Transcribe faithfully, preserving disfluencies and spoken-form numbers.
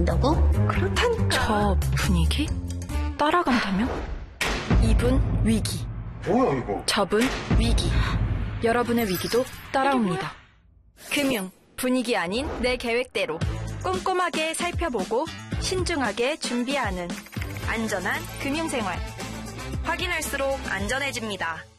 따라간다고? 그렇다니까. 저 분위기? 따라간다면? 이분 위기. 뭐야 이거? 저분 위기. 여러분의 위기도 따라옵니다. 금융, 분위기 아닌 내 계획대로 꼼꼼하게 살펴보고 신중하게 준비하는 안전한 금융생활. 확인할수록 안전해집니다.